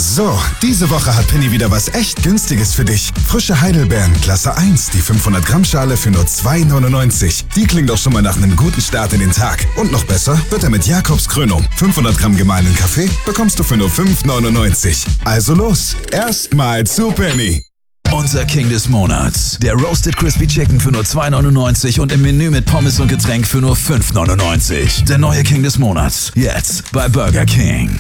So, diese Woche hat Penny wieder was echt Günstiges für dich. Frische Heidelbeeren, Klasse 1, die 500 Gramm Schale für nur 2,99. Die klingt doch schon mal nach einem guten Start in den Tag. Und noch besser wird er mit Jakobskrönung. 500 Gramm gemahlenen Kaffee bekommst du für nur 5,99. Also los, erstmal zu Penny. Unser King des Monats. Der Roasted Crispy Chicken für nur 2,99 und im Menü mit Pommes und Getränk für nur 5,99. Der neue King des Monats. Jetzt bei Burger King.